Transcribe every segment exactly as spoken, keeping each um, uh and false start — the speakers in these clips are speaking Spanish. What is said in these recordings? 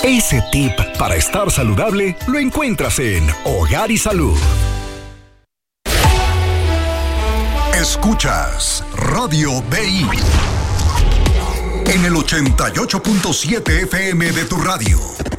Ese tip para estar saludable lo encuentras en Hogar y Salud. Escuchas Radio B I en el ochenta y ocho punto siete F M de tu radio.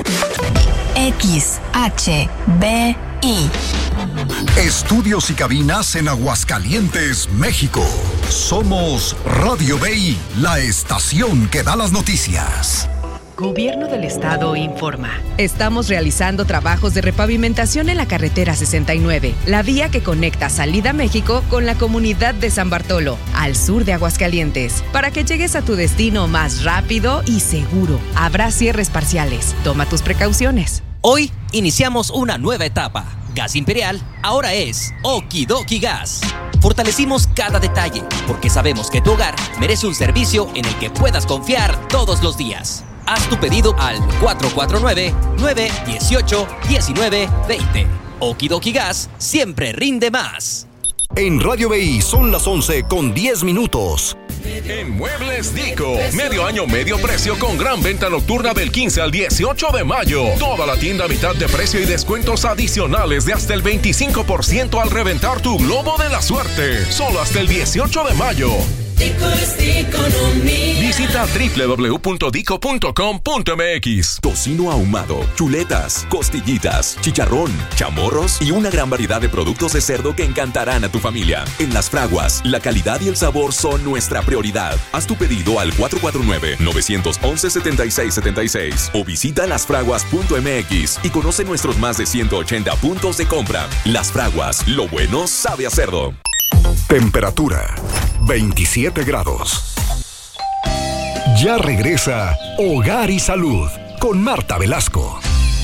X H B I. Estudios y cabinas en Aguascalientes, México. Somos Radio B I, la estación que da las noticias. Gobierno del Estado informa. Estamos realizando trabajos de repavimentación en la carretera sesenta y nueve, la vía que conecta Salida México con la comunidad de San Bartolo, al sur de Aguascalientes, para que llegues a tu destino más rápido y seguro. Habrá cierres parciales. Toma tus precauciones. Hoy iniciamos una nueva etapa. Gas Imperial ahora es Okidoki Gas. Fortalecimos cada detalle porque sabemos que tu hogar merece un servicio en el que puedas confiar todos los días. Haz tu pedido al cuatro cuatro nueve, nueve uno ocho, uno nueve dos cero. Okidoki Gas siempre rinde más. En Radio B I son las once con diez minutos. En Muebles Dico, medio año, medio precio con gran venta nocturna del quince al dieciocho de mayo. Toda la tienda a mitad de precio y descuentos adicionales de hasta el veinticinco por ciento al reventar tu globo de la suerte. Solo hasta el dieciocho de mayo. Dico es economía. Visita doble u doble u doble u punto dico punto com punto m x. Tocino ahumado, chuletas, costillitas, chicharrón, chamorros y una gran variedad de productos de cerdo que encantarán a tu familia. En Las Fraguas, la calidad y el sabor son nuestra prioridad. Haz tu pedido al cuatro cuatro nueve, nueve uno uno, siete seis siete seis o visita las fraguas punto m x y conoce nuestros más de ciento ochenta puntos de compra. Las Fraguas, lo bueno sabe a cerdo. Temperatura veintisiete grados. Ya regresa Hogar y Salud con Marta Velasco.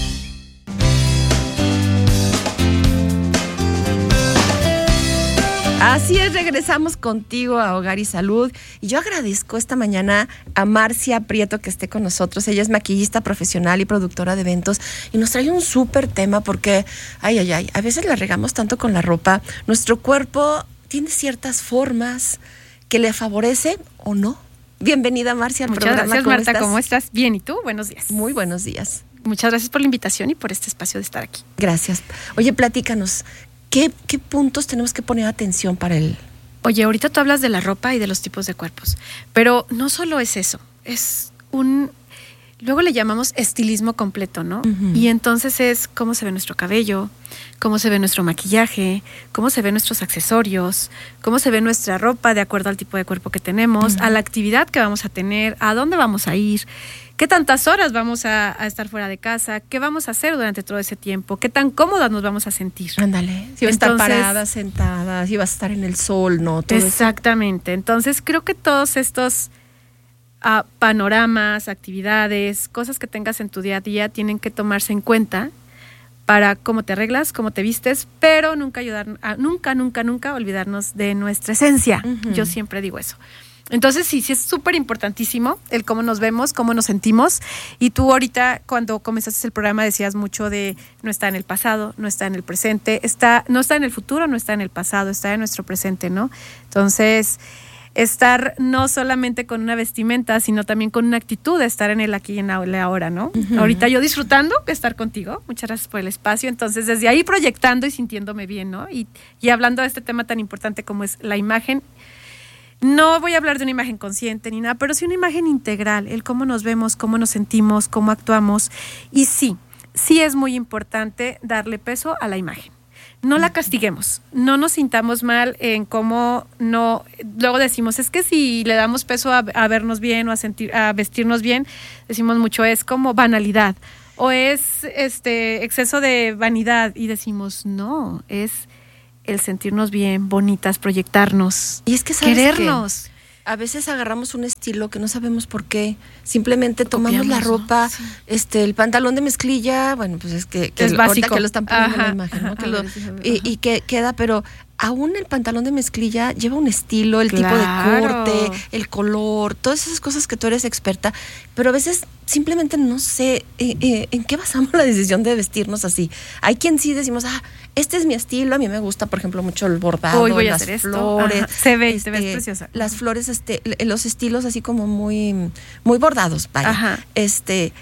Así es, regresamos contigo a Hogar y Salud. Y yo agradezco esta mañana a Marcia Prieto que esté con nosotros. Ella es maquillista profesional y productora de eventos y nos trae un súper tema porque, ay, ay, ay, a veces la regamos tanto con la ropa. Nuestro cuerpo tiene ciertas formas que le favorece o no. Bienvenida, Marcia, al Muchas programa. gracias, ¿Cómo Marta. estás? ¿Cómo estás? Bien, ¿y tú? Buenos días. Muy buenos días. Muchas gracias por la invitación y por este espacio de estar aquí. Gracias. Oye, platícanos, ¿qué, qué puntos tenemos que poner atención para el...? Oye, ahorita tú hablas de la ropa y de los tipos de cuerpos, pero no solo es eso, es un... Luego le llamamos estilismo completo, ¿no? Uh-huh. Y entonces es cómo se ve nuestro cabello, cómo se ve nuestro maquillaje, cómo se ven nuestros accesorios, cómo se ve nuestra ropa de acuerdo al tipo de cuerpo que tenemos, uh-huh. a la actividad que vamos a tener, a dónde vamos a ir, qué tantas horas vamos a, a estar fuera de casa, qué vamos a hacer durante todo ese tiempo, qué tan cómodas nos vamos a sentir. Ándale, si vas a estar parada, sentada, si vas a estar en el sol, ¿no? Todo exactamente. Eso. Entonces creo que todos estos... Uh, panoramas, actividades, cosas que tengas en tu día a día tienen que tomarse en cuenta para cómo te arreglas, cómo te vistes, pero nunca ayudar, a, nunca, nunca, nunca olvidarnos de nuestra esencia. Uh-huh. Yo siempre digo eso. Entonces sí, sí es súper importantísimo el cómo nos vemos, cómo nos sentimos. Y tú ahorita cuando comenzaste el programa decías mucho de no está en el pasado, no está en el presente, está, no está en el futuro, no está en el pasado, está en nuestro presente, ¿no? Entonces... estar no solamente con una vestimenta, sino también con una actitud de estar en el aquí y en el ahora, ¿no? Uh-huh. Ahorita yo disfrutando de estar contigo, muchas gracias por el espacio, entonces desde ahí proyectando y sintiéndome bien, ¿no? Y, y hablando de este tema tan importante como es la imagen, no voy a hablar de una imagen consciente ni nada, pero sí una imagen integral, el cómo nos vemos, cómo nos sentimos, cómo actuamos, y sí, sí es muy importante darle peso a la imagen. No la castiguemos, no nos sintamos mal en cómo no, luego decimos, es que si le damos peso a, a vernos bien o a sentir, a vestirnos bien, decimos mucho, es como banalidad o es este exceso de vanidad y decimos, no, es el sentirnos bien, bonitas, proyectarnos, y es que ¿sabes querernos. Qué? A veces agarramos un estilo que no sabemos por qué. Simplemente tomamos Copiamos, la ropa, ¿no? Sí. este, el pantalón de mezclilla, bueno, pues es que, que es lo, básico. Ahorita que lo están poniendo ajá, en la imagen, ¿no? Ajá, Que lo, ver, sí, y, y que queda, pero aún el pantalón de mezclilla lleva un estilo, el claro. tipo de corte, el color, todas esas cosas que tú eres experta, pero a veces simplemente no sé eh, eh, en qué basamos la decisión de vestirnos así. Hay quien sí decimos, ah, este es mi estilo, a mí me gusta, por ejemplo, mucho el bordado, Hoy voy a las hacer flores. Esto. Se ve, este, te ves preciosa. Las flores, este, los estilos así como muy, muy bordados, vaya. Ajá. Este,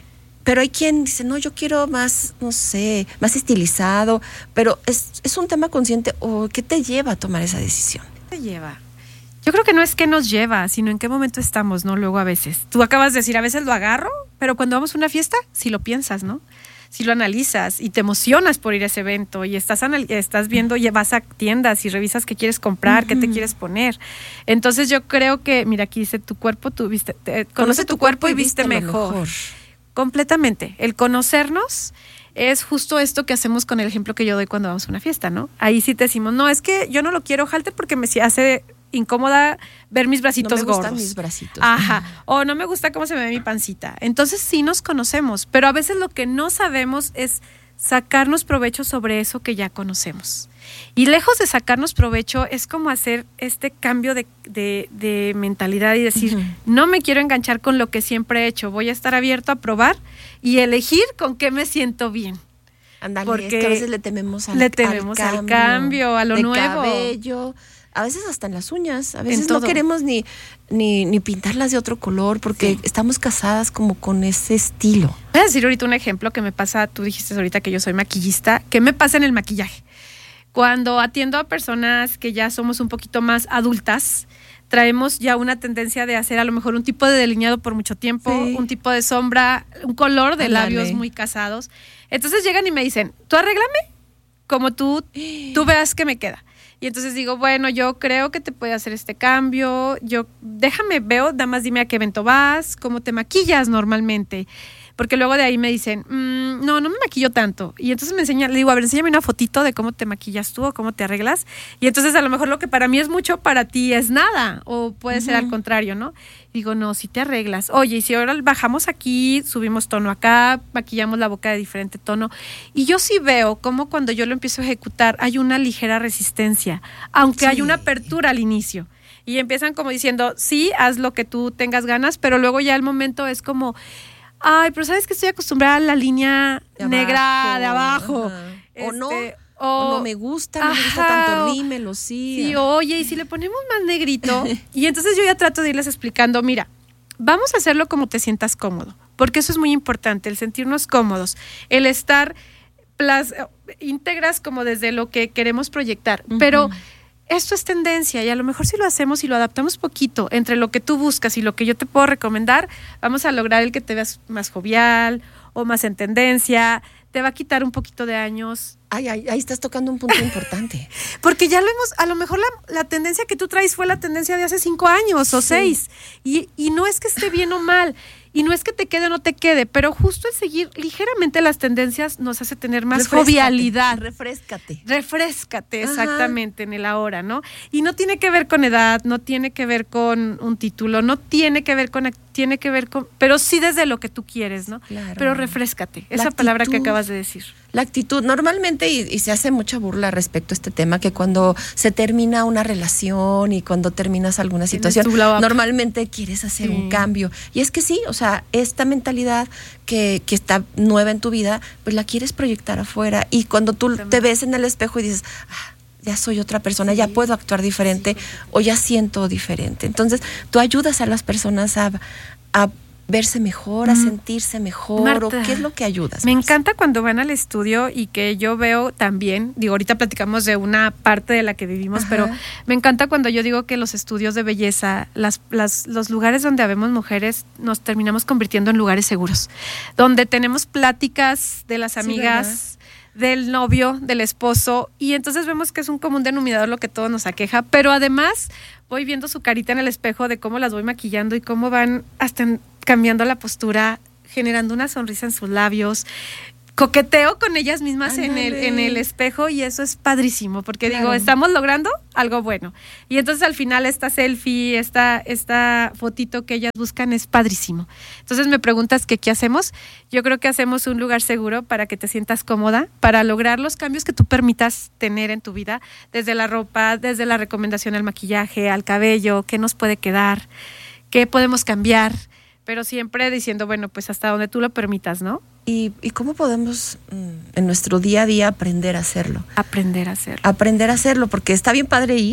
pero hay quien dice, no, yo quiero más, no sé, más estilizado, pero es, es un tema consciente. ¿O qué te lleva a tomar esa decisión? ¿Qué te lleva? Yo creo que no es qué nos lleva, sino en qué momento estamos, ¿no? Luego a veces. Tú acabas de decir, a veces lo agarro, pero cuando vamos a una fiesta, sí lo piensas, ¿no? Si lo analizas y te emocionas por ir a ese evento y estás, anal- estás viendo y vas a tiendas y revisas qué quieres comprar, uh-huh. qué te quieres poner. Entonces yo creo que, mira, aquí dice, tu cuerpo, tú viste, te, conoce, conoce tu, tu cuerpo, cuerpo y viste, viste mejor. mejor. Completamente. El conocernos es justo esto que hacemos con el ejemplo que yo doy cuando vamos a una fiesta, ¿no? Ahí sí te decimos, no, es que yo no lo quiero halter porque me hace incómoda ver mis bracitos gordos. No me gustan gordos. mis bracitos. Ajá. O no me gusta cómo se me ve mi pancita. Entonces sí nos conocemos, pero a veces lo que no sabemos es sacarnos provecho sobre eso que ya conocemos. Y lejos de sacarnos provecho, es como hacer este cambio de, de, de mentalidad y decir, uh-huh. no me quiero enganchar con lo que siempre he hecho, voy a estar abierto a probar y elegir con qué me siento bien. Andale, porque es que a veces le tememos al, le tememos al, cambio, al cambio, a lo de nuevo. Cabello, a veces hasta en las uñas, a veces no queremos ni, ni, ni pintarlas de otro color porque sí. estamos casadas como con ese estilo. Voy a decir ahorita un ejemplo que me pasa, tú dijiste ahorita que yo soy maquillista, ¿qué me pasa en el maquillaje? Cuando atiendo a personas que ya somos un poquito más adultas, traemos ya una tendencia de hacer a lo mejor un tipo de delineado por mucho tiempo, sí. un tipo de sombra, un color de Andale. labios muy casados. Entonces llegan y me dicen, tú arréglame como tú, tú veas que me queda. Y entonces digo, bueno, yo creo que te puede hacer este cambio, yo déjame, veo, nada más dime a qué evento vas, cómo te maquillas normalmente. Porque luego de ahí me dicen, mmm, no, no me maquillo tanto. Y entonces me enseñan, le digo, a ver, enséñame una fotito de cómo te maquillas tú o cómo te arreglas. Y entonces a lo mejor lo que para mí es mucho, para ti es nada. O puede uh-huh. ser al contrario, ¿no? Digo, no, si te arreglas. Oye, y si ahora bajamos aquí, subimos tono acá, maquillamos la boca de diferente tono. Y yo sí veo cómo cuando yo lo empiezo a ejecutar hay una ligera resistencia, aunque sí. hay una apertura al inicio. Y empiezan como diciendo, sí, haz lo que tú tengas ganas, pero luego ya el momento es como... Ay, pero ¿sabes que estoy acostumbrada a la línea de negra abajo, de abajo? Este, o no, o, o no me gusta, no ajá, me gusta tanto rímelo, sí. Sí, oye, y si le ponemos más negrito, y entonces yo ya trato de irles explicando, mira, vamos a hacerlo como te sientas cómodo, porque eso es muy importante, el sentirnos cómodos, el estar plas- íntegras como desde lo que queremos proyectar, uh-huh. pero... Esto es tendencia y a lo mejor si lo hacemos y lo adaptamos poquito entre lo que tú buscas y lo que yo te puedo recomendar, vamos a lograr el que te veas más jovial o más en tendencia, te va a quitar un poquito de años. Ay, ay, ahí estás tocando un punto importante. Porque ya lo hemos, a lo mejor la, la tendencia que tú traes fue la tendencia de hace cinco años o sí. seis y, y no es que esté bien o mal. Y no es que te quede o no te quede, pero justo el seguir ligeramente las tendencias nos hace tener más refréscate, jovialidad. Refréscate. Refréscate, exactamente, Ajá. en el ahora, ¿no? Y no tiene que ver con edad, no tiene que ver con un título, no tiene que ver con... tiene que ver con... pero sí desde lo que tú quieres, ¿no? Claro. Pero refréscate, esa actitud, palabra que acabas de decir. La actitud, normalmente, y, y se hace mucha burla respecto a este tema, que cuando se termina una relación y cuando terminas alguna situación, normalmente quieres hacer sí. un cambio. Y es que sí, o sea, esta mentalidad que, que está nueva en tu vida, pues la quieres proyectar afuera. Y cuando tú También. te ves en el espejo y dices, ah, ya soy otra persona, sí. ya puedo actuar diferente sí. o ya siento diferente. Entonces, tú ayudas a las personas a, a verse mejor, a sentirse mejor, Marta, o qué es lo que ayudas. Me Marcia? encanta cuando van al estudio y que yo veo también, digo, ahorita platicamos de una parte de la que vivimos, Ajá. pero me encanta cuando yo digo que los estudios de belleza, las, las, los lugares donde habemos mujeres, nos terminamos convirtiendo en lugares seguros, donde tenemos pláticas de las amigas, sí, del novio, del esposo, y entonces vemos que es un común denominador lo que todo nos aqueja, pero además voy viendo su carita en el espejo de cómo las voy maquillando y cómo van hasta en, cambiando la postura, generando una sonrisa en sus labios, coqueteo con ellas mismas en el, en el espejo, y eso es padrísimo, porque claro. digo, estamos logrando algo bueno. Y entonces al final esta selfie, esta, esta fotito que ellas buscan es padrísimo. Entonces me preguntas que qué hacemos. Yo creo que hacemos un lugar seguro para que te sientas cómoda, para lograr los cambios que tú permitas tener en tu vida, desde la ropa, desde la recomendación al maquillaje, al cabello, qué nos puede quedar, qué podemos cambiar, pero siempre diciendo, bueno, pues hasta donde tú lo permitas, ¿no? ¿Y, y cómo podemos mm, en nuestro día a día aprender a hacerlo? Aprender a hacerlo. Aprender a hacerlo, porque está bien padre ir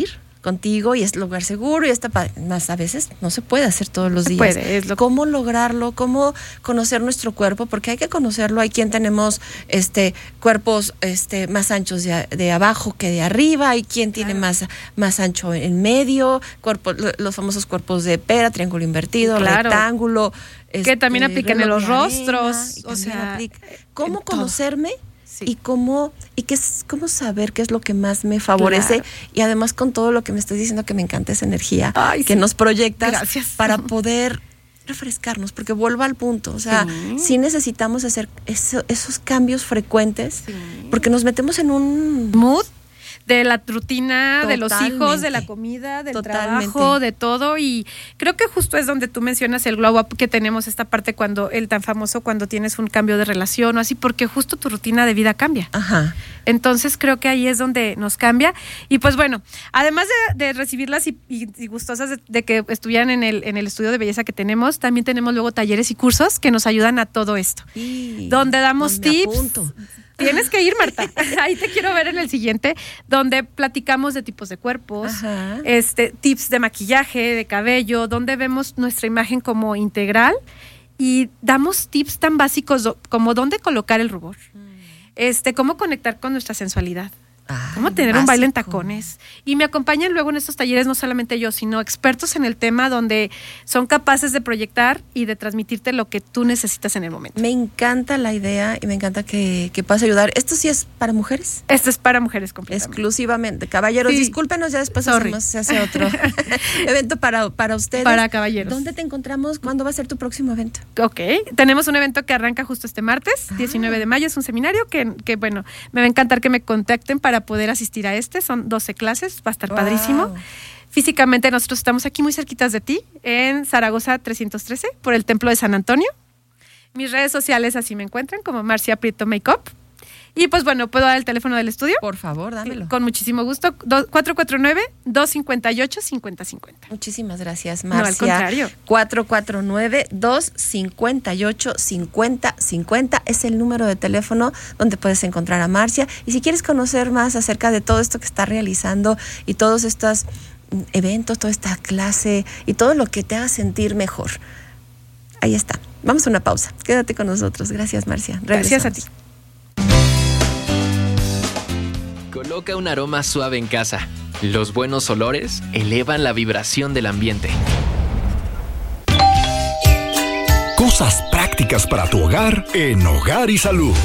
contigo y es lugar seguro y está pa- más a veces no se puede hacer todos los Se días. puede, es lo- ¿Cómo lograrlo? ¿Cómo conocer nuestro cuerpo? Porque hay que conocerlo. Hay quien tenemos este cuerpos este más anchos de, de abajo que de arriba, hay quien tiene Claro. más, más ancho en medio, cuerpo, los famosos cuerpos de pera, triángulo invertido, Claro. rectángulo. Que también aplican en reloj los de arena, rostros, y o también sea, aplica. ¿Cómo en todo. conocerme? Sí. Y cómo y qué es cómo saber qué es lo que más me favorece. Claro. Y además con todo lo que me estás diciendo, que me encanta esa energía Ay, que sí. nos proyectas. Gracias. Para poder refrescarnos, porque vuelvo al punto, o sea, sí, Sí. necesitamos hacer eso- esos cambios frecuentes, Sí. porque nos metemos en un Mood de la rutina, de los hijos, Totalmente. de la comida, del Totalmente. trabajo, de todo. Y creo que justo es donde tú mencionas el glow up, que tenemos esta parte cuando, el tan famoso cuando tienes un cambio de relación o así, porque justo tu rutina de vida cambia. Ajá. Entonces creo que ahí es donde nos cambia. Y pues bueno, además de, de recibirlas y, y- y gustosas de, de que estuvieran en el, en el estudio de belleza que tenemos, también tenemos luego talleres y cursos que nos ayudan a todo esto. Y Donde damos me tips. apunto. Tienes que ir, Marta. Ahí te quiero ver en el siguiente, donde platicamos de tipos de cuerpos, Ajá. este, tips de maquillaje, de cabello, donde vemos nuestra imagen como integral y damos tips tan básicos do- como dónde colocar el rubor, este, cómo conectar con nuestra sensualidad. Ay, ¿Cómo tener un baile en básico. tacones? Y me acompañan luego en estos talleres no solamente yo, sino expertos en el tema donde son capaces de proyectar y de transmitirte lo que tú necesitas en el momento. Me encanta la idea y me encanta que, que puedas ayudar. ¿Esto sí es para mujeres? Esto es para mujeres completamente. Exclusivamente. Caballeros, Sí. discúlpenos, ya después Sorry. hacemos, se hace otro evento para, para ustedes. Para caballeros. ¿Dónde te encontramos? ¿Cuándo va a ser tu próximo evento? Ok, tenemos un evento que arranca justo este martes, Ah. diecinueve de mayo, es un seminario que, que, bueno, me va a encantar que me contacten para poder asistir a este, son doce clases, va a estar Wow. padrísimo. Físicamente nosotros estamos aquí muy cerquitas de ti, en Zaragoza trescientos trece, por el Templo de San Antonio. Mis redes sociales así me encuentran, como Marcia Prieto Makeup. Y pues bueno, ¿puedo dar el teléfono del estudio? Por favor, dámelo. Con muchísimo gusto, do- cuatro cuatro nueve, dos cinco ocho, cinco cero cinco cero. Muchísimas gracias, No, al Marcia. contrario. cuatro cuatro nueve, dos cinco ocho, cinco cero cinco cero es el número de teléfono donde puedes encontrar a Marcia. Y si quieres conocer más acerca de todo esto que está realizando y todos estos mm, eventos, toda esta clase y todo lo que te haga sentir mejor, ahí está. Vamos a una pausa. Quédate con nosotros. Gracias, Marcia. Gracias a ti. Regresamos. Coloca un aroma suave en casa. Los buenos olores elevan la vibración del ambiente. Cosas prácticas para tu hogar en Hogar y Salud.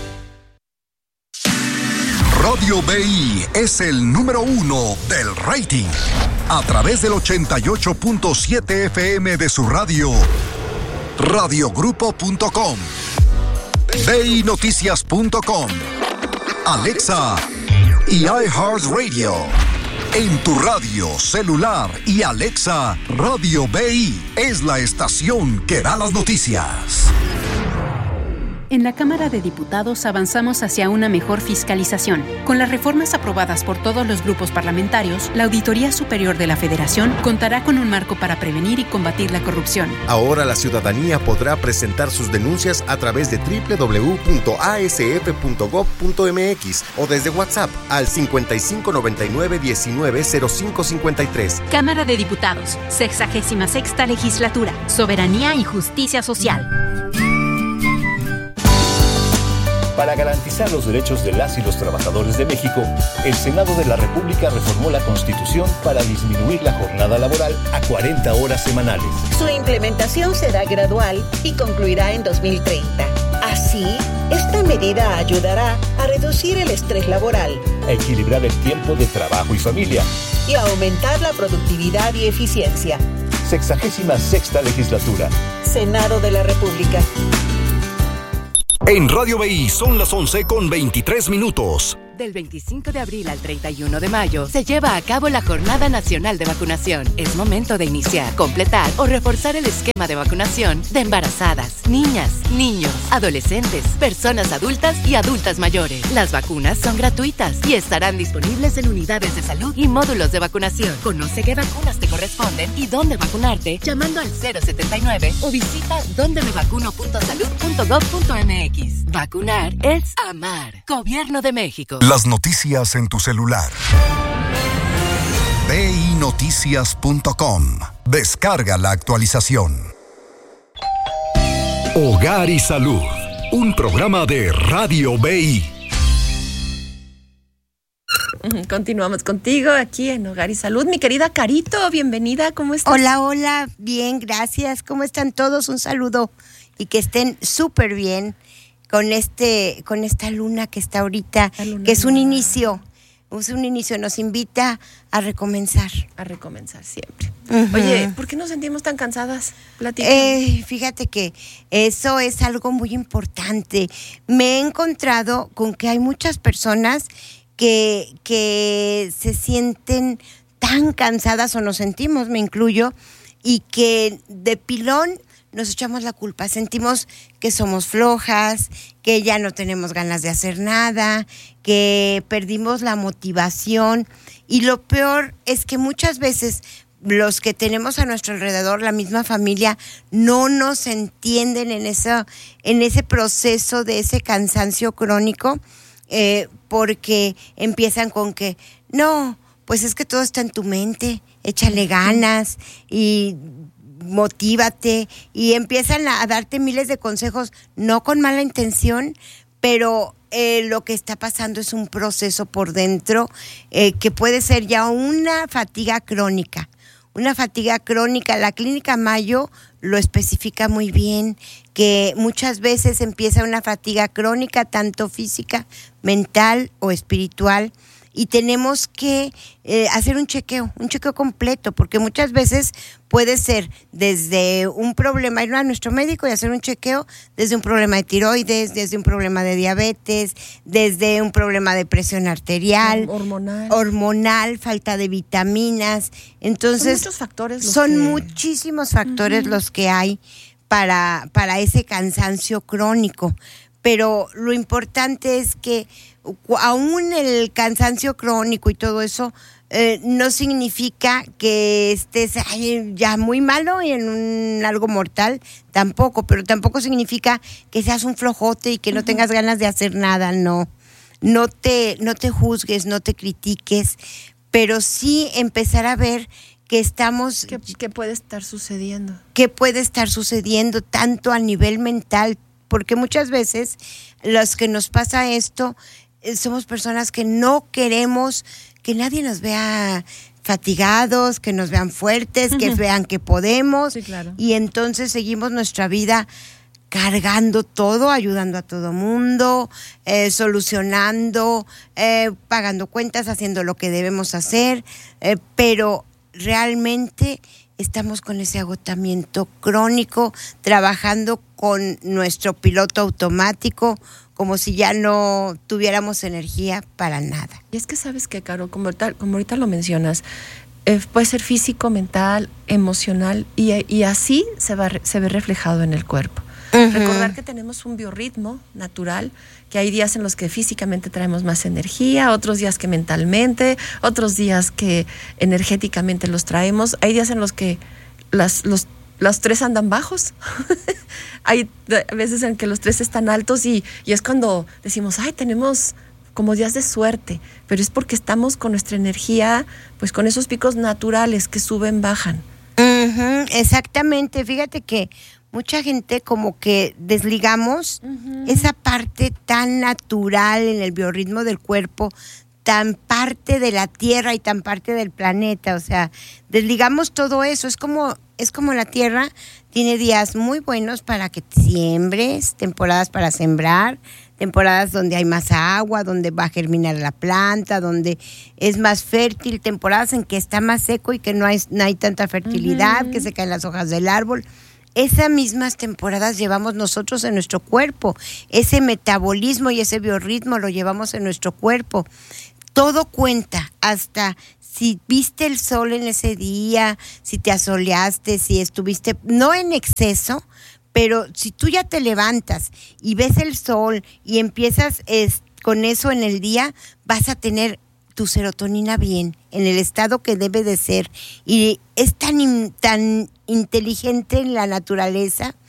Radio B I es el número uno del rating. A través del ochenta y ocho punto siete F M de su radio, radiogrupo punto com, B I Noticias punto com, Alexa y iHeartRadio. En tu radio, celular y Alexa, Radio B I es la estación que da las noticias. En la Cámara de Diputados avanzamos hacia una mejor fiscalización. Con las reformas aprobadas por todos los grupos parlamentarios, la Auditoría Superior de la Federación contará con un marco para prevenir y combatir la corrupción. Ahora la ciudadanía podrá presentar sus denuncias a través de doble u doble u doble u punto a s f punto gob punto m x o desde WhatsApp al cincuenta y cinco noventa y nueve diecinueve cero cinco cincuenta y tres. Cámara de Diputados, sexagésima sexta Legislatura, Soberanía y Justicia Social. Para garantizar los derechos de las y los trabajadores de México, el Senado de la República reformó la Constitución para disminuir la jornada laboral a cuarenta horas semanales. Su implementación será gradual y concluirá en dos mil treinta. Así, esta medida ayudará a reducir el estrés laboral, A equilibrar el tiempo de trabajo y familia. y a aumentar la productividad y eficiencia. Sexagésima sexta Legislatura. Senado de la República. En Radio B I son las once con veintitrés minutos. Del veinticinco de abril al treinta y uno de mayo se lleva a cabo la Jornada Nacional de Vacunación. Es momento de iniciar, completar o reforzar el esquema de vacunación de embarazadas, niñas, niños, adolescentes, personas adultas y adultas mayores. Las vacunas son gratuitas y estarán disponibles en unidades de salud y módulos de vacunación. Conoce qué vacunas te corresponden y dónde vacunarte llamando al cero setenta y nueve o visita donde me vacuno punto salud punto gob punto m x. Vacunar es amar. Gobierno de México. Las noticias en tu celular. b i noticias punto com. Descarga la actualización. Hogar y Salud, un programa de Radio B I. Continuamos contigo aquí en Hogar y Salud. Mi querida Carito, bienvenida, ¿cómo estás? Hola, hola, bien, gracias. ¿Cómo están todos? Un saludo y que estén súper bien con este, con esta luna que está ahorita, que es un inicio, es un inicio, nos invita a recomenzar. A recomenzar siempre. Uh-huh. Oye, ¿por qué nos sentimos tan cansadas? Eh, fíjate que eso es algo muy importante. Me he encontrado con que hay muchas personas que, que se sienten tan cansadas, o nos sentimos, me incluyo, y que de pilón nos echamos la culpa, sentimos que somos flojas, que ya no tenemos ganas de hacer nada, que perdimos la motivación, y lo peor es que muchas veces los que tenemos a nuestro alrededor, la misma familia, no nos entienden en eso, en ese proceso de ese cansancio crónico, eh, porque empiezan con que, no, pues es que todo está en tu mente, échale ganas y motívate, y empiezan a, a darte miles de consejos, no con mala intención, pero eh, lo que está pasando es un proceso por dentro eh, que puede ser ya una fatiga crónica. Una fatiga crónica, la Clínica Mayo lo especifica muy bien, que muchas veces empieza una fatiga crónica, tanto física, mental o espiritual, y tenemos que eh, hacer un chequeo, un chequeo completo, porque muchas veces puede ser desde un problema, ir a nuestro médico y hacer un chequeo, desde un problema de tiroides, desde un problema de diabetes, desde un problema de presión arterial, hormonal, hormonal, falta de vitaminas. Entonces, son muchos factores. Los son que... muchísimos factores uh-huh. los que hay para, para ese cansancio crónico. Pero lo importante es que aún el cansancio crónico y todo eso eh, no significa que estés ay, ya muy malo y en un algo mortal, tampoco, pero tampoco significa que seas un flojote y que no uh-huh. tengas ganas de hacer nada, no. No te, no te juzgues, no te critiques, pero sí empezar a ver que estamos... ¿Qué, qué puede estar sucediendo? ¿Qué puede estar sucediendo tanto a nivel mental? Porque muchas veces los que nos pasa esto eh, somos personas que no queremos que nadie nos vea fatigados, que nos vean fuertes, uh-huh. que vean que podemos. Sí, claro. Y entonces seguimos nuestra vida cargando todo, ayudando a todo mundo, eh, solucionando, eh, pagando cuentas, haciendo lo que debemos hacer, eh, pero realmente estamos con ese agotamiento crónico, trabajando con nuestro piloto automático, como si ya no tuviéramos energía para nada. Y es que sabes que, Caro, como ahorita, como ahorita lo mencionas, eh, puede ser físico, mental, emocional, y, y así se, va, se ve reflejado en el cuerpo. Uh-huh. Recordar que tenemos un biorritmo natural, que hay días en los que físicamente traemos más energía, otros días que mentalmente, otros días que energéticamente los traemos, hay días en los que las, los, los tres andan bajos, hay veces en que los tres están altos y, y es cuando decimos, ay, tenemos como días de suerte, pero es porque estamos con nuestra energía, pues con esos picos naturales que suben, bajan. Uh-huh, exactamente, fíjate que mucha gente como que desligamos uh-huh. esa parte tan natural en el biorritmo del cuerpo, tan parte de la Tierra y tan parte del planeta, o sea, desligamos todo eso, es como, es como la Tierra tiene días muy buenos para que siembres, temporadas para sembrar, temporadas donde hay más agua, donde va a germinar la planta, donde es más fértil, temporadas en que está más seco y que no hay, no hay tanta fertilidad, uh-huh. que se caen las hojas del árbol. Esas mismas temporadas llevamos nosotros en nuestro cuerpo, ese metabolismo y ese biorritmo lo llevamos en nuestro cuerpo. Todo cuenta, hasta si viste el sol en ese día, si te asoleaste, si estuviste, no en exceso, pero si tú ya te levantas y ves el sol y empiezas es, con eso en el día, vas a tener tu serotonina bien, en el estado que debe de ser. Y es tan, tan inteligente en la naturaleza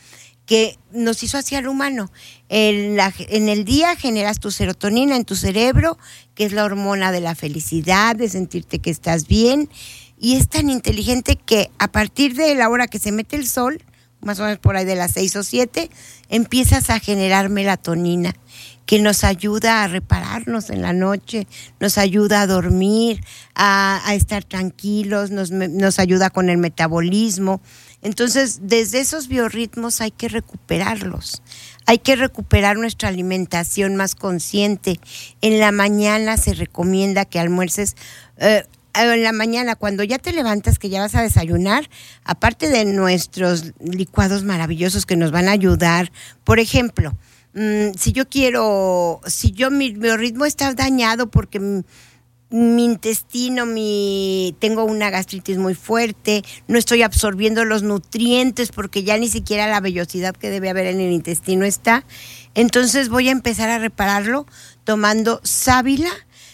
que nos hizo así al humano. En, la, en el día generas tu serotonina en tu cerebro, que es la hormona de la felicidad, de sentirte que estás bien, y es tan inteligente que a partir de la hora que se mete el sol, más o menos por ahí de las seis o siete, empiezas a generar melatonina, que nos ayuda a repararnos en la noche, nos ayuda a dormir, a, a estar tranquilos, nos, nos ayuda con el metabolismo. Entonces, desde esos biorritmos hay que recuperarlos. Hay que recuperar nuestra alimentación más consciente. En la mañana se recomienda que almuerces... Eh, en la mañana, cuando ya te levantas, que ya vas a desayunar, aparte de nuestros licuados maravillosos que nos van a ayudar, por ejemplo, mmm, si yo quiero, si yo mi biorritmo está dañado porque mi, mi intestino, mi tengo una gastritis muy fuerte, no estoy absorbiendo los nutrientes porque ya ni siquiera la vellosidad que debe haber en el intestino está, entonces voy a empezar a repararlo tomando sábila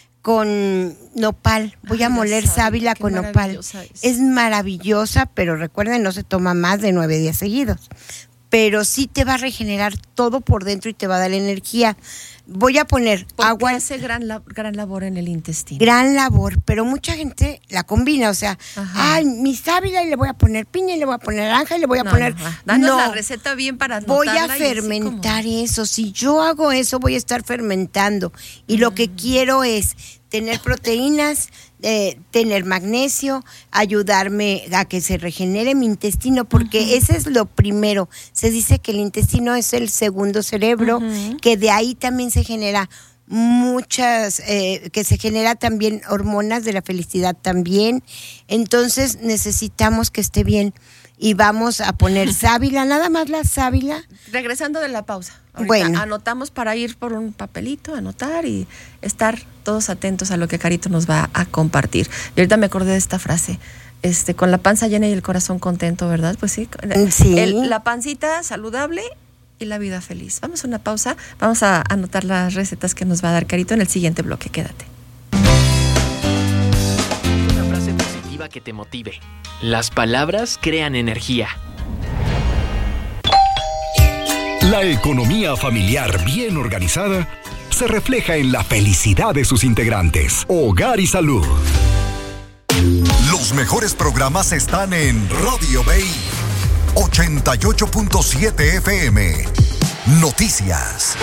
con nopal. Voy Ay, a moler sábila con nopal. Es. es maravillosa, pero recuerden, no se toma más de nueve días seguidos. Pero sí te va a regenerar todo por dentro y te va a dar energía. Voy a poner Porque agua. hace gran, la, gran labor en el intestino. Gran labor, pero mucha gente la combina, o sea, Ajá. ay, mi sábila y le voy a poner piña y le voy a poner naranja y le voy a no, poner... No, danos no, la receta bien para voy a fermentar como... eso. Si yo hago eso, voy a estar fermentando. Y mm. lo que quiero es tener proteínas, eh, tener magnesio, ayudarme a que se regenere mi intestino, porque uh-huh. ese es lo primero. Se dice que el intestino es el segundo cerebro, uh-huh. que de ahí también se genera muchas, eh, que se genera también hormonas de la felicidad también. Entonces necesitamos que esté bien. Y vamos a poner sábila, nada más la sábila. Regresando de la pausa. Ahorita bueno. Anotamos para ir por un papelito, anotar y estar todos atentos a lo que Carito nos va a compartir. Y ahorita me acordé de esta frase, este, con la panza llena y el corazón contento, ¿verdad? Pues sí. sí. El, la pancita saludable y la vida feliz. Vamos a una pausa, vamos a anotar las recetas que nos va a dar Carito en el siguiente bloque. Quédate. Una frase positiva que te motive. Las palabras crean energía. La economía familiar bien organizada se refleja en la felicidad de sus integrantes. Hogar y Salud. Los mejores programas están en Radio B I ochenta y ocho punto siete F M. Noticias.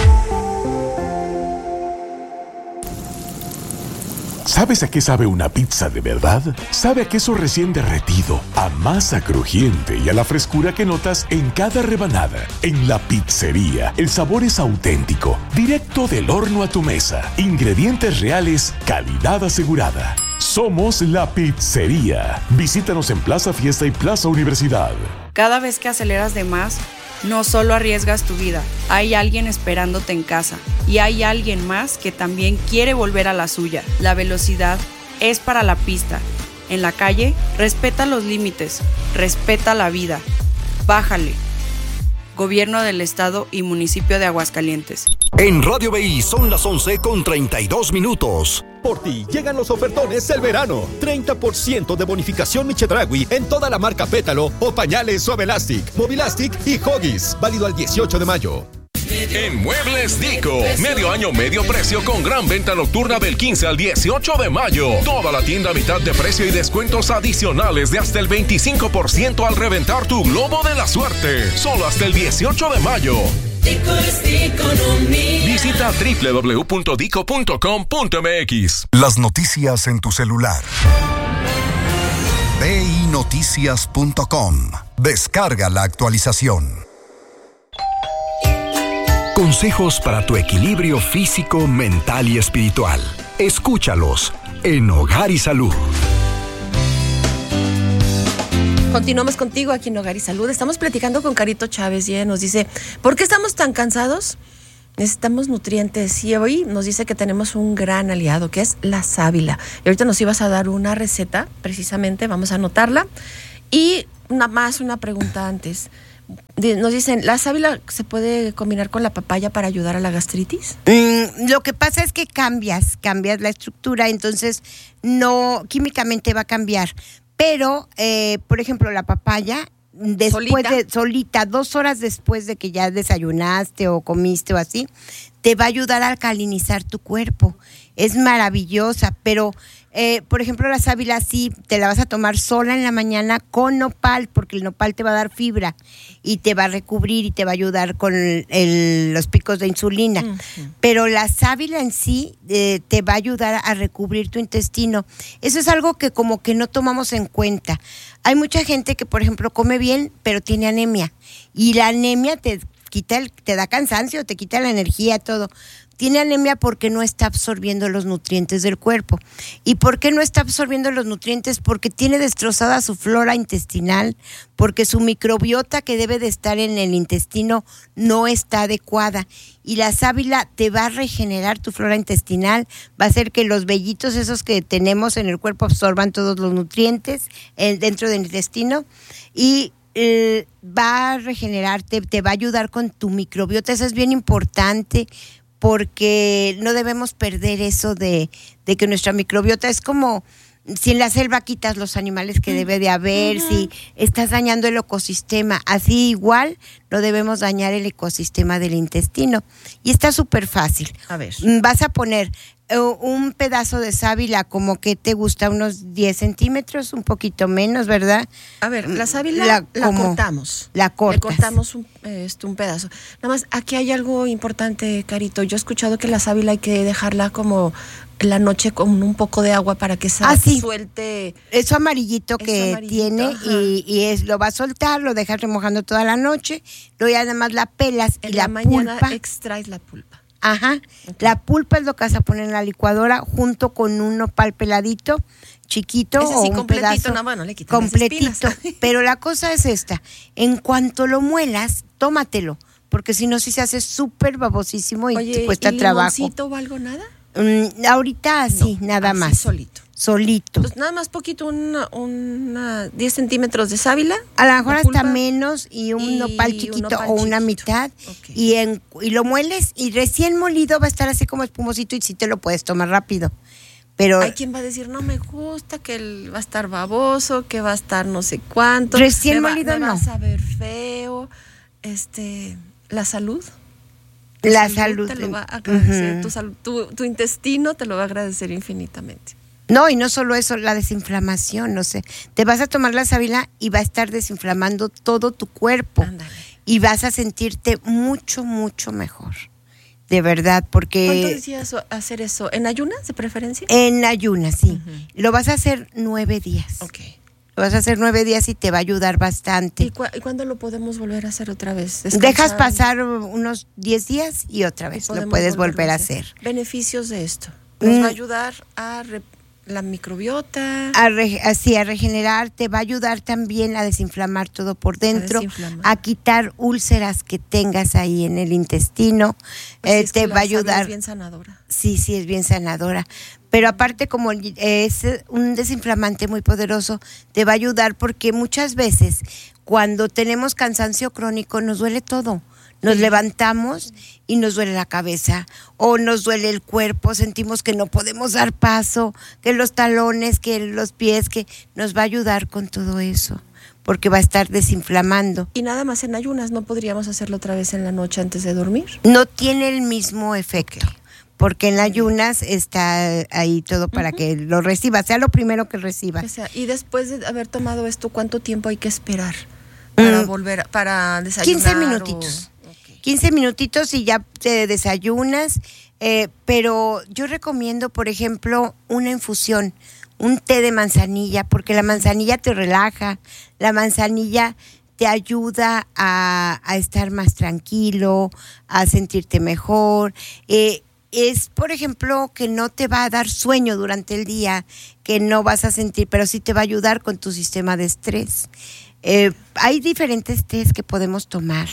¿Sabes a qué sabe una pizza de verdad? Sabe a queso recién derretido, a masa crujiente y a la frescura que notas en cada rebanada. En La Pizzería, el sabor es auténtico, directo del horno a tu mesa. Ingredientes reales, calidad asegurada. Somos La Pizzería. Visítanos en Plaza Fiesta y Plaza Universidad. Cada vez que aceleras de más, no solo arriesgas tu vida, hay alguien esperándote en casa y hay alguien más que también quiere volver a la suya. La velocidad es para la pista. En la calle, respeta los límites, respeta la vida. Bájale. Gobierno del Estado y Municipio de Aguascalientes. En Radio B I son las once con treinta y dos minutos. Por ti llegan los ofertones del verano. treinta por ciento de bonificación Michedragui en toda la marca Pétalo o pañales Suavelastic, Movilastic y Huggies. Válido al dieciocho de mayo. En Muebles Dico, medio año, medio precio con gran venta nocturna del quince al dieciocho de mayo. Toda la tienda a mitad de precio y descuentos adicionales de hasta el veinticinco por ciento al reventar tu globo de la suerte. Solo hasta el dieciocho de mayo. Dico es economía. Visita doble u doble u doble u punto dico punto com punto m x. Las noticias en tu celular. B I noticias punto com. Descarga la actualización. Consejos para tu equilibrio físico, mental y espiritual. Escúchalos en Hogar y Salud. Continuamos contigo aquí en Hogar y Salud. Estamos platicando con Carito Chávez y ella nos dice, ¿por qué estamos tan cansados? Necesitamos nutrientes y hoy nos dice que tenemos un gran aliado que es la sábila. Y ahorita nos ibas a dar una receta, precisamente, vamos a anotarla. Y una más, una pregunta antes. Nos dicen, ¿la sábila se puede combinar con la papaya para ayudar a la gastritis? Mm, lo que pasa es que cambias, cambias la estructura, entonces no, químicamente va a cambiar. Pero, eh, por ejemplo, la papaya después ¿Solita? de solita, dos horas después de que ya desayunaste o comiste o así, te va a ayudar a alcalinizar tu cuerpo. Es maravillosa, pero eh, por ejemplo la sábila sí te la vas a tomar sola en la mañana con nopal, porque el nopal te va a dar fibra y te va a recubrir y te va a ayudar con el, el, los picos de insulina. Uh-huh. Pero la sábila en sí eh, te va a ayudar a recubrir tu intestino. Eso es algo que como que no tomamos en cuenta. Hay mucha gente que, por ejemplo, come bien, pero tiene anemia. Y la anemia te quita el, te da cansancio, te quita la energía, todo. Tiene anemia porque no está absorbiendo los nutrientes del cuerpo. ¿Y por qué no está absorbiendo los nutrientes? Porque tiene destrozada su flora intestinal, porque su microbiota que debe de estar en el intestino no está adecuada. Y la sábila te va a regenerar tu flora intestinal, va a hacer que los vellitos esos que tenemos en el cuerpo absorban todos los nutrientes eh, dentro del intestino y eh, va a regenerarte, te va a ayudar con tu microbiota. Eso es bien importante, porque no debemos perder eso de, de que nuestra microbiota es como si en la selva quitas los animales que debe de haber, uh-huh. si estás dañando el ecosistema, así igual no debemos dañar el ecosistema del intestino. Y está súper fácil. A ver. Vas a poner uh, un pedazo de sábila, como que te gusta, unos diez centímetros, un poquito menos, ¿verdad? A ver, la sábila la, la cortamos. La cortas. Le cortamos un, este, un pedazo. Nada más, aquí hay algo importante, Carito. Yo he escuchado que la sábila hay que dejarla como la noche con un poco de agua para que sa- ah, sí. suelte eso amarillito que eso amarillito, tiene y, y es, lo vas a soltar, lo dejas remojando toda la noche, luego ya además la pelas en y la, la mañana pulpa. extraes la pulpa. Ajá, okay. La pulpa es lo que vas a poner en la licuadora junto con un nopal peladito, chiquito ese o sí, un completito, pedazo no, bueno, le quitan completito. las espinas. Pero la cosa es esta, en cuanto lo muelas, tómatelo, porque si no sí se hace súper babosísimo y Oye, te cuesta ¿y trabajo. limoncito o algo nada? Mm, ahorita sí, no, nada más. Solito. Solito. Entonces, nada más poquito, una, una diez centímetros de sábila. A lo mejor hasta menos y un y nopal chiquito un nopal o una chiquito. mitad. Okay. Y, en, y lo mueles y recién molido va a estar así como espumosito y sí te lo puedes tomar rápido. Pero hay quien va a decir, no me gusta, que el, va a estar baboso, que va a estar no sé cuánto. Recién me molido va, me no. va a saber feo. Este, la salud. La salud, salud. Te lo va a agradecer. Uh-huh. tu, sal, tu, tu intestino te lo va a agradecer infinitamente. No, y no solo eso, la desinflamación, no sé. Te vas a tomar la sábila y va a estar desinflamando todo tu cuerpo. Ándale. Y vas a sentirte mucho, mucho mejor. De verdad, porque... ¿Cuánto decías hacer eso? ¿En ayunas, de preferencia? En ayunas, sí. Uh-huh. Lo vas a hacer nueve días. Ok. Lo vas a hacer nueve días y te va a ayudar bastante. ¿Y, cu- ¿y cuándo lo podemos volver a hacer otra vez? Descansar. Dejas pasar unos diez días y otra vez lo puedes volver a hacer. hacer. Beneficios de esto. Nos Mm. va a ayudar a re- la microbiota. A re- así, a regenerar, te va a ayudar también a desinflamar todo por dentro, a, a quitar úlceras que tengas ahí en el intestino. Pues eh, es te que va la a sábila ayudar. es bien sanadora. Sí, sí, es bien sanadora. Pero aparte, como es un desinflamante muy poderoso, te va a ayudar porque muchas veces cuando tenemos cansancio crónico nos duele todo. Nos sí. levantamos y nos duele la cabeza o nos duele el cuerpo, sentimos que no podemos dar paso, que los talones, que los pies, que nos va a ayudar con todo eso, porque va a estar desinflamando. Y nada más en ayunas, ¿no podríamos hacerlo otra vez en la noche antes de dormir? No tiene el mismo efecto. Okay. Porque en ayunas está ahí todo para uh-huh. que lo reciba, sea lo primero que reciba. O sea, y después de haber tomado esto, ¿cuánto tiempo hay que esperar para mm. volver, para desayunar? quince minutitos. O... Okay. quince minutitos y ya te desayunas, eh, pero yo recomiendo, por ejemplo, una infusión, un té de manzanilla, porque la manzanilla te relaja, la manzanilla te ayuda a, a estar más tranquilo, a sentirte mejor, eh, es, por ejemplo, que no te va a dar sueño durante el día, que no vas a sentir, pero sí te va a ayudar con tu sistema de estrés. Eh, hay diferentes tés que podemos tomar,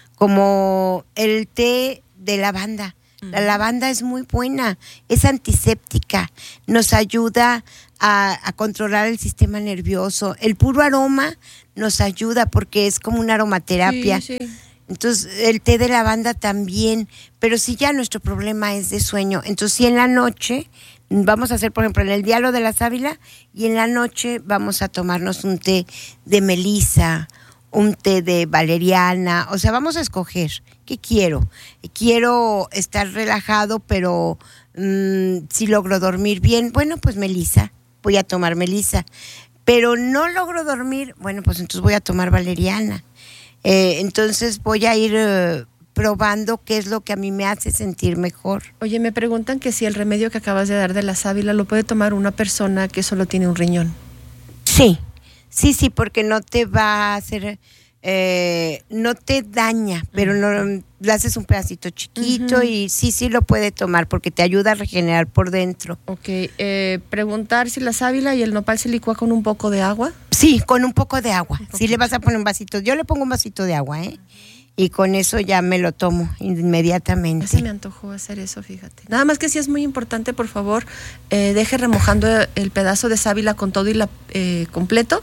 como el té de lavanda. La lavanda es muy buena, es antiséptica, nos ayuda a, a controlar el sistema nervioso. El puro aroma nos ayuda porque es como una aromaterapia. Sí, sí. Entonces, el té de lavanda también, pero si ya nuestro problema es de sueño, entonces si en la noche, vamos a hacer, por ejemplo, en el día lo de la sábila, y en la noche vamos a tomarnos un té de melisa, un té de valeriana, o sea, vamos a escoger. ¿Qué quiero? Quiero estar relajado, pero mmm, si logro dormir bien, bueno, pues melisa, voy a tomar melisa. Pero no logro dormir, bueno, pues entonces voy a tomar valeriana. Eh, entonces voy a ir eh, probando qué es lo que a mí me hace sentir mejor. Oye, me preguntan que si el remedio que acabas de dar de la sábila lo puede tomar una persona que solo tiene un riñón. Sí, sí, sí, porque no te va a hacer... Eh, no te daña, pero no le haces un pedacito chiquito uh-huh. y sí, sí lo puede tomar porque te ayuda a regenerar por dentro. Ok, eh, preguntar si la sábila y el nopal se licúa con un poco de agua. Sí, con un poco de agua. Sí le vas a poner un vasito, yo le pongo un vasito de agua, ¿eh? Y con eso ya me lo tomo inmediatamente. Se me antojó hacer eso, fíjate. Nada más que sí es muy importante, por favor, eh, deje remojando el pedazo de sábila con todo y la eh, completo.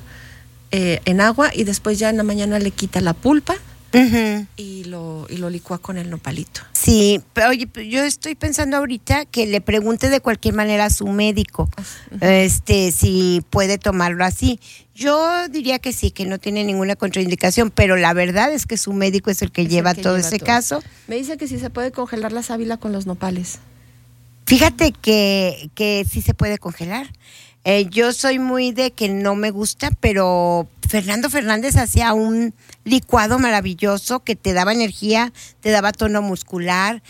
Eh, en agua y después ya en la mañana le quita la pulpa uh-huh. y lo y lo licúa con el nopalito. Sí, pero oye, yo estoy pensando ahorita que le pregunte de cualquier manera a su médico uh-huh. este si puede tomarlo así. Yo diría que sí, que no tiene ninguna contraindicación, pero la verdad es que su médico es el que es lleva el que todo lleva ese todo. Caso. Me dice que sí se puede congelar la sábila con los nopales. Fíjate que, que sí se puede congelar. Eh, yo soy muy de que no me gusta, pero Fernando Fernández hacía un licuado maravilloso que te daba energía, te daba tono muscular,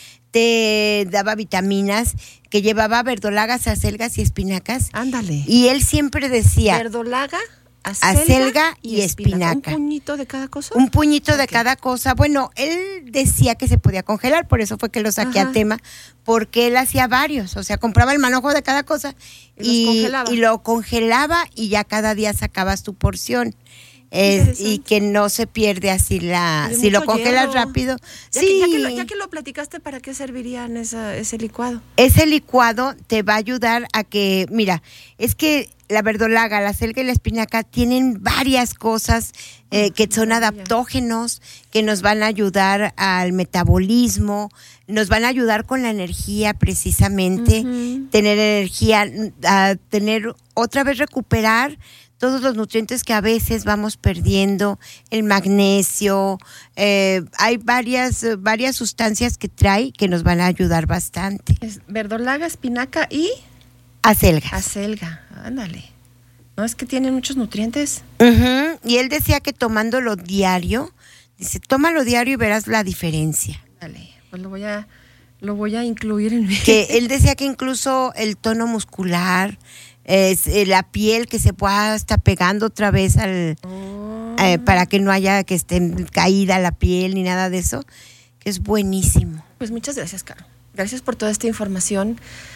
te daba vitaminas, que llevaba verdolagas, acelgas y espinacas. Ándale. Y él siempre decía... ¿Verdolaga? Acelga, acelga y, y espinaca. espinaca. ¿Un puñito de cada cosa? Un puñito okay. de cada cosa. Bueno, él decía que se podía congelar, por eso fue que lo saqué Ajá. a tema, porque él hacía varios, o sea, compraba el manojo de cada cosa y, y, y lo congelaba y ya cada día sacabas tu porción. Es, y que no se pierde así la... Si lo congelas hierro. rápido... Ya, sí. que, ya, que lo, ya que lo platicaste, ¿para qué servirían esa, ese licuado? Ese licuado te va a ayudar a que... Mira, es que la verdolaga, la acelga y la espinaca tienen varias cosas eh, que son adaptógenos, que nos van a ayudar al metabolismo, nos van a ayudar con la energía precisamente, uh-huh. tener energía, a tener otra vez recuperar todos los nutrientes que a veces vamos perdiendo, el magnesio, eh, hay varias, varias sustancias que trae que nos van a ayudar bastante. Es verdolaga, espinaca y... Acelgas. Acelga, ándale. No, es que tienen muchos nutrientes. Uh-huh. Y él decía que tomándolo diario, dice, tómalo diario y verás la diferencia. Dale, pues lo voy a, lo voy a incluir en mi... Que él decía que incluso el tono muscular... Es eh, la piel que se pueda estar pegando otra vez al oh. eh, para que no haya que esté caída la piel ni nada de eso, que es buenísimo. Pues muchas gracias, Caro. Gracias por toda esta información.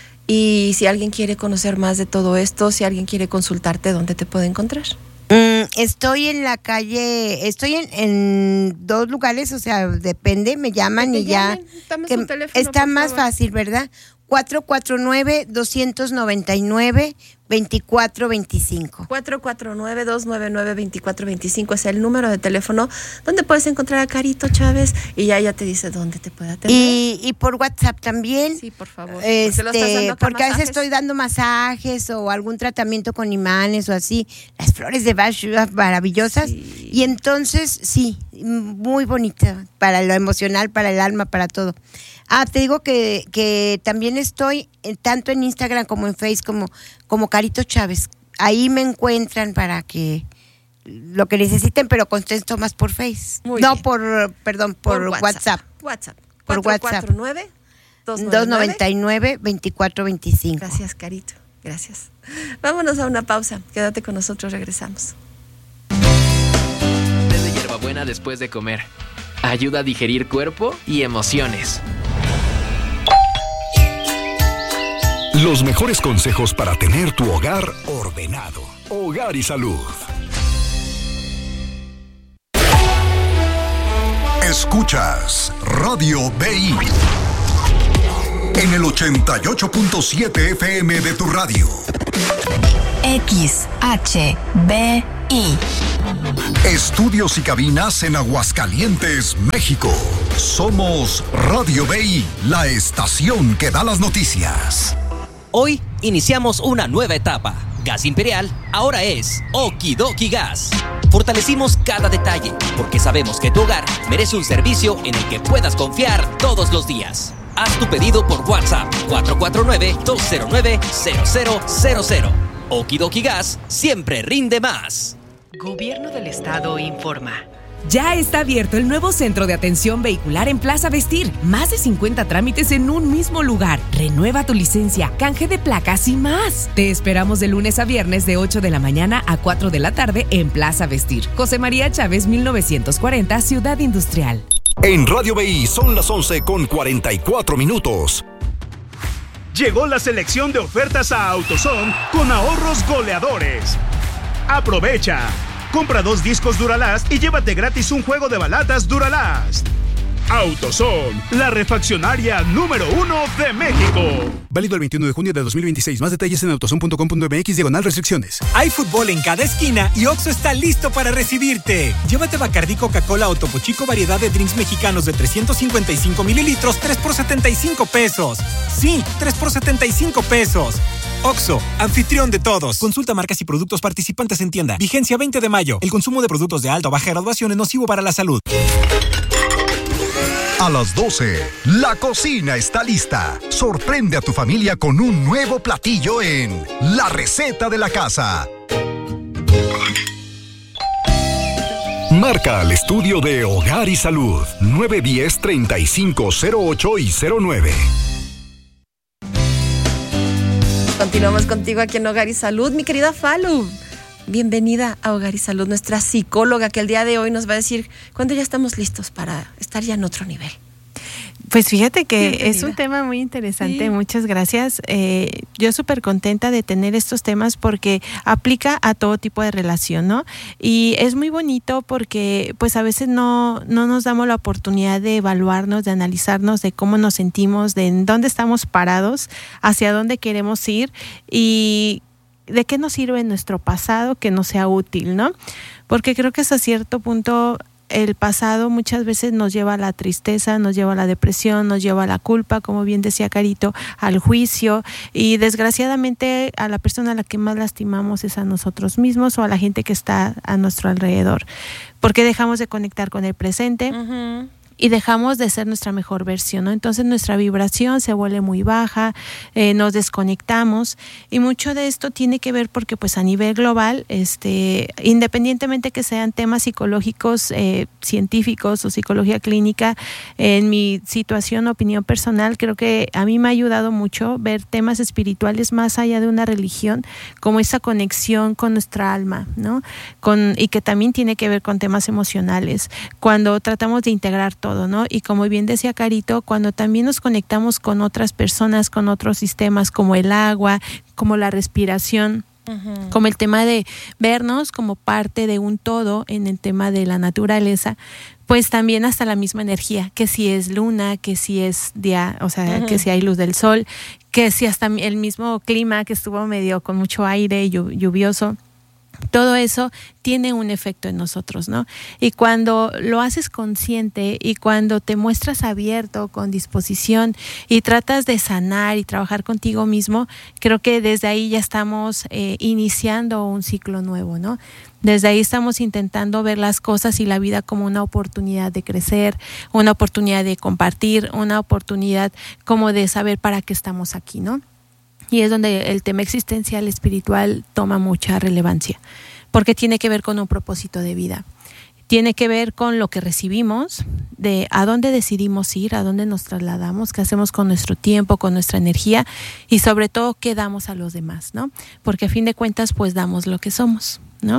Y si alguien quiere conocer más de todo esto, si alguien quiere consultarte, ¿dónde te puede encontrar? Mm, estoy en la calle, estoy en, en dos lugares, o sea, depende, me llaman y ya. Dame su teléfono, está más favor. Fácil, ¿verdad? cuatro cuatro nueve, dos nueve nueve, dos cuatro dos cinco. cuatro cuatro nueve, dos nueve nueve, dos cuatro dos cinco es el número de teléfono donde puedes encontrar a Carito Chávez y ya ella te dice dónde te puede atender. Y, y por WhatsApp también. Sí, por favor. Este, porque porque a veces estoy dando masajes o algún tratamiento con imanes o así. Las flores de Bach maravillosas. Sí. Y entonces, sí, muy bonita para lo emocional, para el alma, para todo. Ah, te digo que, que también estoy en, tanto en Instagram como en Facebook como, como Carito Chávez. Ahí me encuentran para que lo que necesiten, pero contesto más por Face. Muy no bien. por, perdón, por, por WhatsApp. WhatsApp. Por WhatsApp. nueve, dos nueve nueve, dos cuatro dos cinco. Gracias, Carito. Gracias. Vámonos a una pausa. Quédate con nosotros, regresamos. Té de hierbabuena después de comer. Ayuda a digerir cuerpo y emociones. Los mejores consejos para tener tu hogar ordenado. Hogar y Salud. Escuchas Radio B I en el ochenta y ocho punto siete F M de tu radio. X H B I. Estudios y cabinas en Aguascalientes, México. Somos Radio B I, la estación que da las noticias. Hoy iniciamos una nueva etapa. Gas Imperial ahora es Okidoki Gas. Fortalecimos cada detalle porque sabemos que tu hogar merece un servicio en el que puedas confiar todos los días. Haz tu pedido por WhatsApp cuatro cuatro nueve, dos cero nueve, cero cero cero cero. Okidoki Gas siempre rinde más. Gobierno del Estado informa. Ya está abierto el nuevo centro de atención vehicular en Plaza Vestir. Más de cincuenta trámites en un mismo lugar. Renueva tu licencia, canje de placas y más. Te esperamos de lunes a viernes de ocho de la mañana a cuatro de la tarde en Plaza Vestir. José María Chávez, mil novecientos cuarenta, Ciudad Industrial. En Radio B I son las once con cuarenta y cuatro minutos. Llegó la selección de ofertas a AutoZone con ahorros goleadores. Aprovecha. Compra dos discos Duralast y llévate gratis un juego de balatas Duralast. AutoZone, la refaccionaria número uno de México. Válido el veintiuno de junio de dos mil veintiséis. Más detalles en autozone punto com punto m x diagonal restricciones. Hay fútbol en cada esquina y Oxxo está listo para recibirte. Llévate Bacardí, Coca-Cola o Topo Chico variedad de drinks mexicanos de trescientos cincuenta y cinco mililitros, tres por setenta y cinco pesos. Sí, tres por setenta y cinco pesos. Oxxo, anfitrión de todos. Consulta marcas y productos participantes en tienda. Vigencia veinte de mayo. El consumo de productos de alta o baja graduación es nocivo para la salud. A las doce, la cocina está lista. Sorprende a tu familia con un nuevo platillo en La Receta de la Casa. Marca al estudio de Hogar y Salud nueve uno cero, treinta y cinco cero ocho y cero nueve. Continuamos contigo aquí en Hogar y Salud, mi querida Falu. Bienvenida a Hogar y Salud, nuestra psicóloga que el día de hoy nos va a decir cuándo ya estamos listos para estar ya en otro nivel. Pues fíjate que Bienvenida. Es un tema muy interesante, Sí. muchas gracias. Eh, yo súper contenta de tener estos temas porque aplica a todo tipo de relación, ¿no? Y es muy bonito porque pues a veces no, no nos damos la oportunidad de evaluarnos, de analizarnos, de cómo nos sentimos, de en dónde estamos parados, hacia dónde queremos ir y de qué nos sirve nuestro pasado que no sea útil, ¿no? Porque creo que hasta cierto punto el pasado muchas veces nos lleva a la tristeza, nos lleva a la depresión, nos lleva a la culpa, como bien decía Carito, al juicio, y desgraciadamente a la persona a la que más lastimamos es a nosotros mismos o a la gente que está a nuestro alrededor, porque dejamos de conectar con el presente. Uh-huh. Y dejamos de ser nuestra mejor versión, ¿no? Entonces nuestra vibración se vuelve muy baja, eh, nos desconectamos y mucho de esto tiene que ver porque pues a nivel global, este, independientemente que sean temas psicológicos, eh, científicos o psicología clínica, en mi situación, opinión personal, creo que a mí me ha ayudado mucho ver temas espirituales más allá de una religión, como esa conexión con nuestra alma, ¿no? Con, y que también tiene que ver con temas emocionales, cuando tratamos de integrar todo, ¿no? Y como bien decía Carito, cuando también nos conectamos con otras personas, con otros sistemas como el agua, como la respiración, uh-huh. como el tema de vernos como parte de un todo en el tema de la naturaleza, pues también hasta la misma energía, que si es luna, que si es día, o sea, uh-huh. que si hay luz del sol, que si hasta el mismo clima que estuvo medio con mucho aire lluvioso. Todo eso tiene un efecto en nosotros, ¿no? Y cuando lo haces consciente y cuando te muestras abierto, con disposición y tratas de sanar y trabajar contigo mismo, creo que desde ahí ya estamos eh, iniciando un ciclo nuevo, ¿no? Desde ahí estamos intentando ver las cosas y la vida como una oportunidad de crecer, una oportunidad de compartir, una oportunidad como de saber para qué estamos aquí, ¿no? Y es donde el tema existencial espiritual toma mucha relevancia, porque tiene que ver con un propósito de vida. Tiene que ver con lo que recibimos, de a dónde decidimos ir, a dónde nos trasladamos, qué hacemos con nuestro tiempo, con nuestra energía y sobre todo qué damos a los demás, ¿no? Porque a fin de cuentas pues damos lo que somos, ¿no?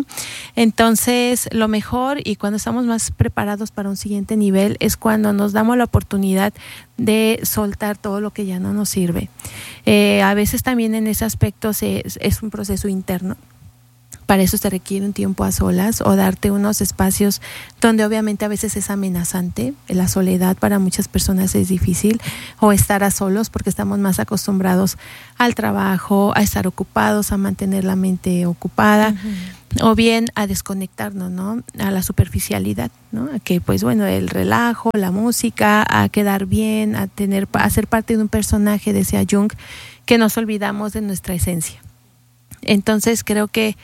Entonces lo mejor y cuando estamos más preparados para un siguiente nivel es cuando nos damos la oportunidad de soltar todo lo que ya no nos sirve. Eh, a veces también en ese aspecto se, es un proceso interno. Para eso se requiere un tiempo a solas o darte unos espacios donde obviamente a veces es amenazante. La soledad para muchas personas es difícil, o estar a solos porque estamos más acostumbrados al trabajo, a estar ocupados, a mantener la mente ocupada, uh-huh. o bien a desconectarnos, ¿no? A la superficialidad, ¿no? A que pues bueno, el relajo, la música, a quedar bien, a tener, a ser parte de un personaje, decía Jung, que nos olvidamos de nuestra esencia. Entonces creo que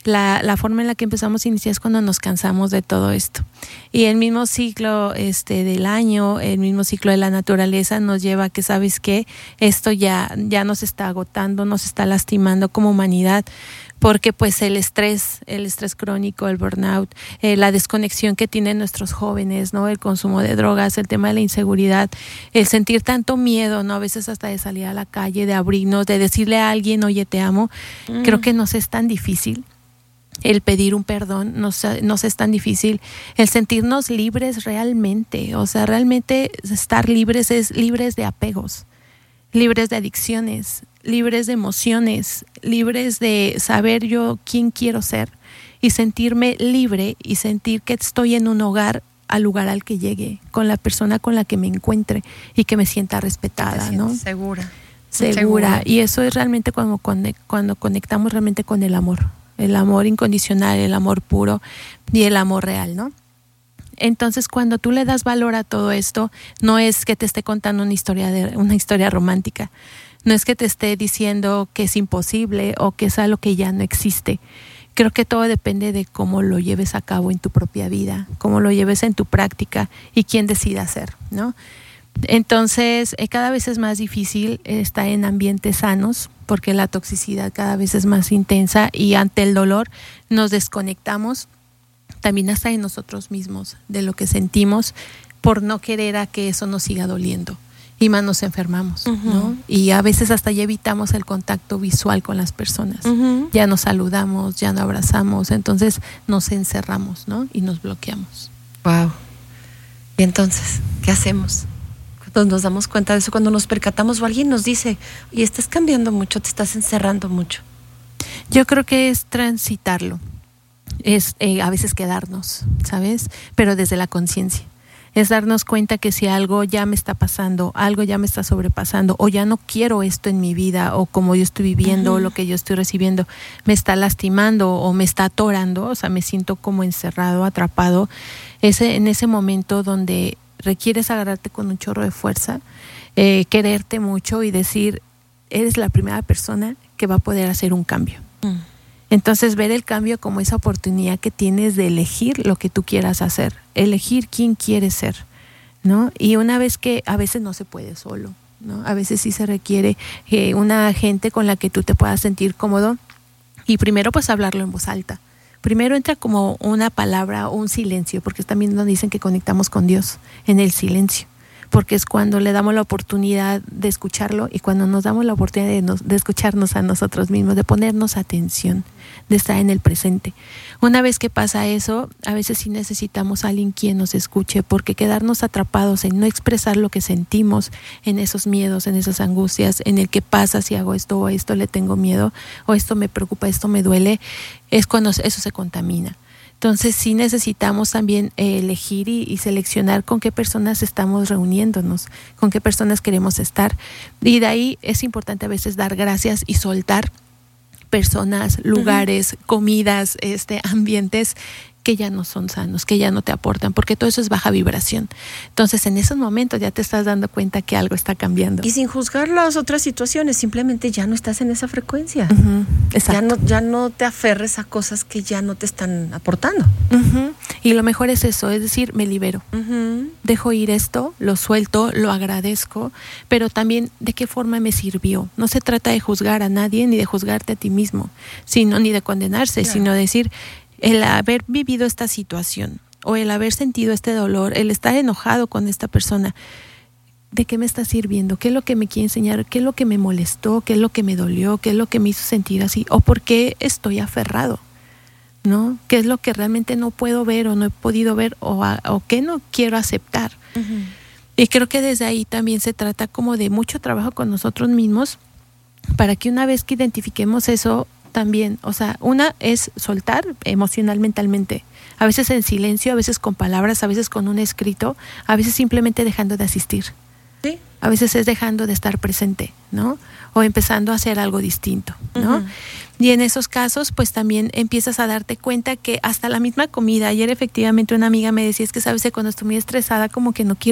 la, la forma en la que empezamos a iniciar es cuando nos cansamos de todo esto. Y el mismo ciclo este, del año, el mismo ciclo de la naturaleza nos lleva a que, ¿sabes qué? Esto ya, ya nos está agotando, nos está lastimando como humanidad, porque pues el estrés, el estrés crónico, el burnout, eh, la desconexión que tienen nuestros jóvenes, ¿no? El consumo de drogas, el tema de la inseguridad, el sentir tanto miedo, ¿no? A veces hasta de salir a la calle, de abrirnos, de decirle a alguien, oye, te amo, mm. creo que nos es tan difícil. El pedir un perdón nos, nos es tan difícil, el sentirnos libres realmente, o sea, realmente estar libres es libres de apegos, libres de adicciones, libres de emociones, libres de saber yo quién quiero ser y sentirme libre y sentir que estoy en un hogar al lugar al que llegue, con la persona con la que me encuentre y que me sienta respetada, ¿no? Segura. Segura. Segura. Y eso es realmente cuando, cuando conectamos realmente con el amor, el amor incondicional, el amor puro y el amor real, ¿no? Entonces, cuando tú le das valor a todo esto, no es que te esté contando una historia de una historia romántica, no es que te esté diciendo que es imposible o que es algo que ya no existe. Creo que todo depende de cómo lo lleves a cabo en tu propia vida, cómo lo lleves en tu práctica y quién decida hacer, ¿no? Entonces, eh, cada vez es más difícil estar en ambientes sanos porque la toxicidad cada vez es más intensa y ante el dolor nos desconectamos también hasta de nosotros mismos, de lo que sentimos por no querer a que eso nos siga doliendo y más nos enfermamos, uh-huh. ¿no? Y a veces hasta ya evitamos el contacto visual con las personas, uh-huh. ya nos saludamos, ya no abrazamos, entonces nos encerramos, ¿no? Y nos bloqueamos. Wow. Y entonces, ¿qué hacemos? Cuando nos damos cuenta de eso, cuando nos percatamos o alguien nos dice, oye, estás cambiando mucho, te estás encerrando mucho. Yo creo que es transitarlo, es eh, a veces quedarnos, ¿sabes? Pero desde la conciencia. Es darnos cuenta que si algo ya me está pasando, algo ya me está sobrepasando, o ya no quiero esto en mi vida, o como yo estoy viviendo, uh-huh. o lo que yo estoy recibiendo, me está lastimando o me está atorando, o sea, me siento como encerrado, atrapado. Es en ese momento donde requieres agarrarte con un chorro de fuerza, eh, quererte mucho y decir, eres la primera persona que va a poder hacer un cambio. Uh-huh. Entonces, ver el cambio como esa oportunidad que tienes de elegir lo que tú quieras hacer, elegir quién quieres ser, ¿no? Y una vez que a veces no se puede solo, ¿no? A veces sí se requiere eh, una gente con la que tú te puedas sentir cómodo y primero pues hablarlo en voz alta. Primero entra como una palabra o un silencio, porque también nos dicen que conectamos con Dios en el silencio, porque es cuando le damos la oportunidad de escucharlo y cuando nos damos la oportunidad de, nos, de escucharnos a nosotros mismos, de ponernos atención, de estar en el presente. Una vez que pasa eso, a veces sí necesitamos a alguien quien nos escuche, porque quedarnos atrapados en no expresar lo que sentimos, en esos miedos, en esas angustias, en el que pasa si hago esto o esto le tengo miedo, o esto me preocupa, esto me duele, es cuando eso se contamina. Entonces sí necesitamos también eh, elegir y, y seleccionar con qué personas estamos reuniéndonos, con qué personas queremos estar. Y de ahí es importante a veces dar gracias y soltar personas, lugares, uh-huh. comidas, este, ambientes que ya no son sanos, que ya no te aportan, porque todo eso es baja vibración. Entonces, en esos momentos ya te estás dando cuenta que algo está cambiando. Y sin juzgar las otras situaciones, simplemente ya no estás en esa frecuencia. Uh-huh. Exacto. Ya no, ya no te aferres a cosas que ya no te están aportando. Uh-huh. Y lo mejor es eso, es decir, me libero. Uh-huh. Dejo ir esto, lo suelto, lo agradezco, pero también de qué forma me sirvió. No se trata de juzgar a nadie ni de juzgarte a ti mismo, sino ni de condenarse, claro. sino decir, el haber vivido esta situación o el haber sentido este dolor, el estar enojado con esta persona, ¿de qué me está sirviendo? ¿Qué es lo que me quiere enseñar? ¿Qué es lo que me molestó? ¿Qué es lo que me dolió? ¿Qué es lo que me hizo sentir así? ¿O por qué estoy aferrado? ¿No? ¿Qué es lo que realmente no puedo ver o no he podido ver o, a, o qué no quiero aceptar? Uh-huh. Y creo que desde ahí también se trata como de mucho trabajo con nosotros mismos para que una vez que identifiquemos eso, también, o sea, una es soltar emocional, mentalmente, a veces en silencio, a veces con palabras, a veces con un escrito, a veces simplemente dejando de asistir. Sí. A veces es dejando de estar presente, ¿no? O empezando a hacer algo distinto, ¿no? Uh-huh. Y en esos casos, pues también empiezas a darte cuenta que hasta la misma comida, ayer efectivamente una amiga me decía, es que sabes que cuando estoy muy estresada como que no quiero